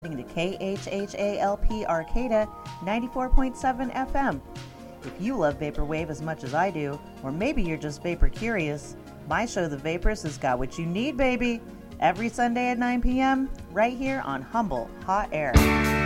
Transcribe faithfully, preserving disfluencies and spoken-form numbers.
to K H H A L P Arcata ninety-four point seven F M. If you love Vaporwave as much as I do, or maybe you're just vapor curious, my show The Vaporist has got what you need, baby. Every Sunday at nine p.m. right here on Humble Hot Air.